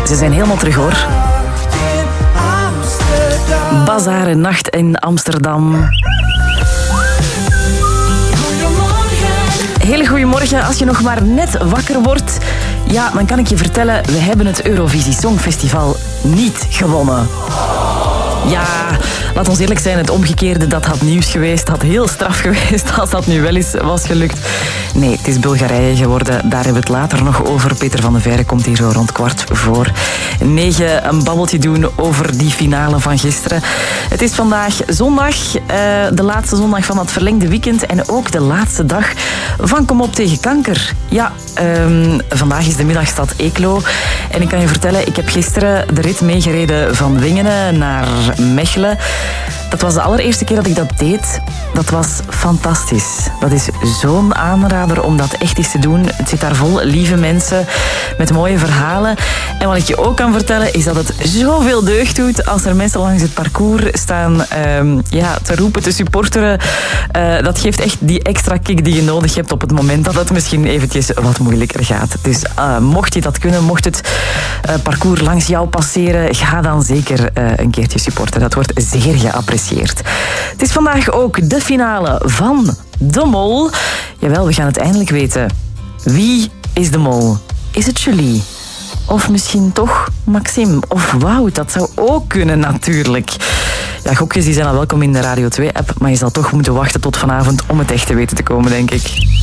Ze zijn helemaal terug, hoor. Bazaar Nacht in Amsterdam. Hele goedemorgen. Als je nog maar net wakker wordt, ja, dan kan ik je vertellen, we hebben het Eurovisie Songfestival niet gewonnen. Ja, laat ons eerlijk zijn, het omgekeerde, dat had nieuws geweest. Had heel straf geweest als dat nu wel eens was gelukt. Nee, het is Bulgarije geworden. Daar hebben we het later nog over. Peter van de Veire komt hier zo rond 8:45 een babbeltje doen over die finale van gisteren. Het is vandaag zondag, de laatste zondag van het verlengde weekend en ook de laatste dag van Kom op tegen kanker. Ja, vandaag is de middagstad Eeklo. En ik kan je vertellen, ik heb gisteren de rit meegereden van Wingenen naar Mechelen. Dat was de allereerste keer dat ik dat deed. Dat was fantastisch. Dat is zo'n aanrader om dat echt eens te doen. Het zit daar vol lieve mensen met mooie verhalen. En wat ik je ook kan vertellen is dat het zoveel deugd doet als er mensen langs het parcours staan te roepen, te supporteren. Dat geeft echt die extra kick die je nodig hebt op het moment dat het misschien eventjes wat moeilijker gaat. Dus mocht je dat kunnen, mocht het parcours langs jou passeren, ga dan zeker een keertje supporten. Dat wordt zeer geapprecieerd. Het is vandaag ook de finale van De Mol. Jawel, we gaan het eindelijk weten. Wie is De Mol? Is het Julie? Of misschien toch Maxime? Of Wout? Dat zou ook kunnen natuurlijk. Ja, gokjes die zijn al welkom in de Radio 2-app, maar je zal toch moeten wachten tot vanavond om het echt te weten te komen, denk ik.